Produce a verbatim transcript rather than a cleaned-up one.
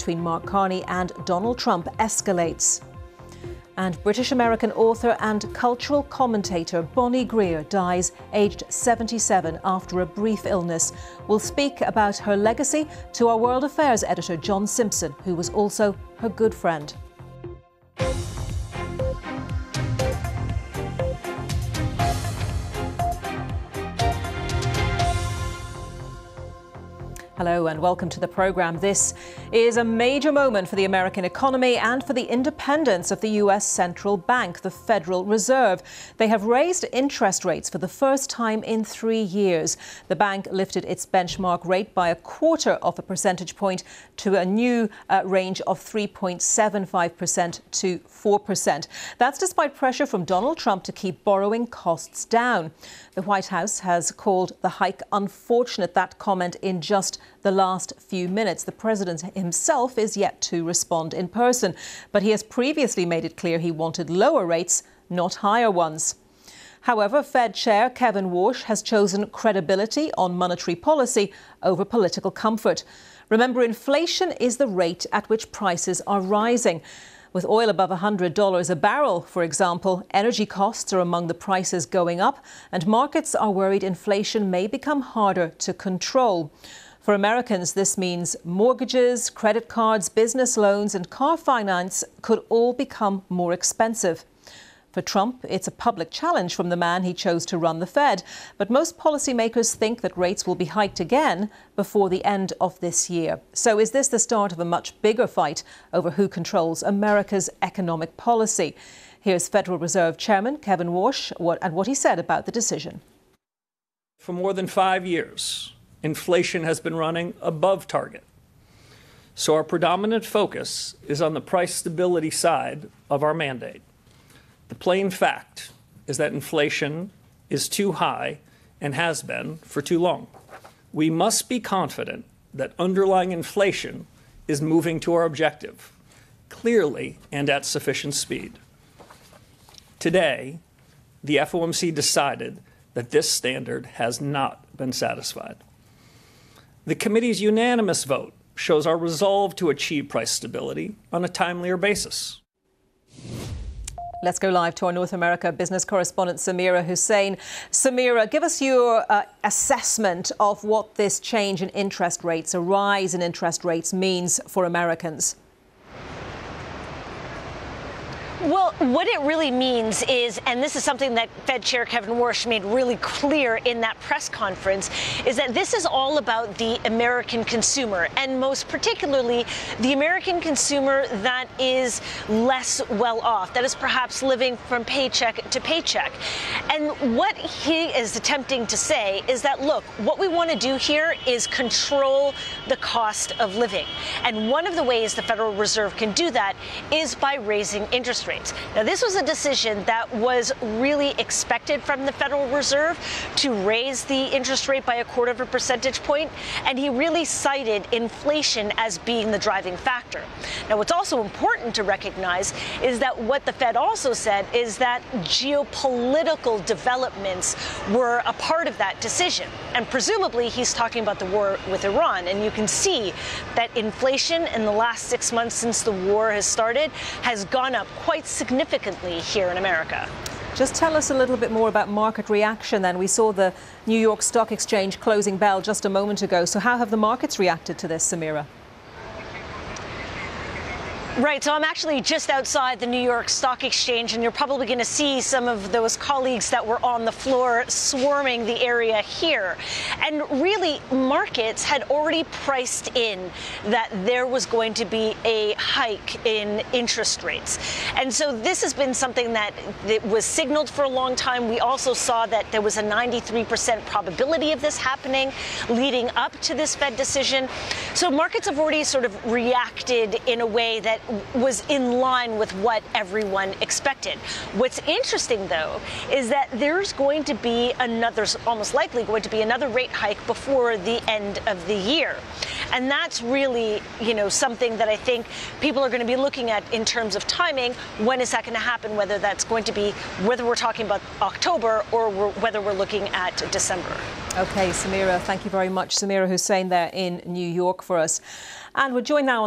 between Mark Carney and Donald Trump escalates. And British-American author and cultural commentator Bonnie Greer dies aged seventy-seven after a brief illness. We'll speak about her legacy to our World Affairs editor John Simpson, who was also her good friend. Hello and welcome to the programme. This is a major moment for the American economy and for the independence of the U S central bank, the Federal Reserve. They have raised interest rates for the first time in three years. The bank lifted its benchmark rate by a quarter of a percentage point to a new uh, range of three point seven five percent to four percent. That's despite pressure from Donald Trump to keep borrowing costs down. The White House has called the hike unfortunate, that comment in just the last few minutes. The president himself is yet to respond in person, but he has previously made it clear he wanted lower rates, not higher ones. However, Fed Chair Kevin Warsh has chosen credibility on monetary policy over political comfort. Remember, inflation is the rate at which prices are rising. With oil above one hundred dollars a barrel, for example, energy costs are among the prices going up, and markets are worried inflation may become harder to control. For Americans, this means mortgages, credit cards, business loans and car finance could all become more expensive. For Trump, it's a public challenge from the man he chose to run the Fed. But most policymakers think that rates will be hiked again before the end of this year. So is this the start of a much bigger fight over who controls America's economic policy? Here's Federal Reserve Chairman Kevin Warsh and what he said about the decision. For more than five years, inflation has been running above target. So our predominant focus is on the price stability side of our mandate. The plain fact is that inflation is too high and has been for too long. We must be confident that underlying inflation is moving to our objective, clearly and at sufficient speed. Today, the F O M C decided that this standard has not been satisfied. The committee's unanimous vote shows our resolve to achieve price stability on a timelier basis. Let's go live to our North America business correspondent, Samira Hussein. Samira, give us your uh, assessment of what this change in interest rates, a rise in interest rates, means for Americans. Well, what it really means is, and this is something that Fed Chair Kevin Warsh made really clear in that press conference, is that this is all about the American consumer, and most particularly the American consumer that is less well off, that is perhaps living from paycheck to paycheck. And what he is attempting to say is that, look, what we want to do here is control the cost of living. And one of the ways the Federal Reserve can do that is by raising interest rates. Now, this was a decision that was really expected from the Federal Reserve to raise the interest rate by a quarter of a percentage point, and he really cited inflation as being the driving factor. Now, what's also important to recognize is that what the Fed also said is that geopolitical developments were a part of that decision, and presumably he's talking about the war with Iran. And you can see that inflation in the last six months since the war has started has gone up quite significantly here in America. Just tell us a little bit more about market reaction then. We saw the New York Stock Exchange closing bell just a moment ago. So how have the markets reacted to this, Samira? Right, so I'm actually just outside the New York Stock Exchange, and you're probably going to see some of those colleagues that were on the floor swarming the area here. And really, markets had already priced in that there was going to be a hike in interest rates. And so this has been something that, that was signaled for a long time. We also saw that there was a ninety-three percent probability of this happening leading up to this Fed decision. So markets have already sort of reacted in a way that was in line with what everyone expected. What's interesting, though, is that there's going to be another, almost likely going to be another rate hike before the end of the year. And that's really, you know, something that I think people are going to be looking at in terms of timing. When is that going to happen? Whether that's going to be, whether we're talking about October or we're, whether we're looking at December. Okay, Samira, thank you very much. Samira Hussein there in New York for us. And we're joined now on